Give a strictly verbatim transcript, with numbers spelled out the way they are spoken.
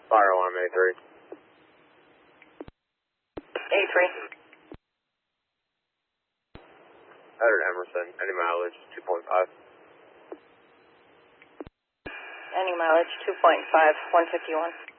Fire alarm A three. A three. Edward Emerson, any mileage, two point five. Any mileage, two point five, one fifty-one.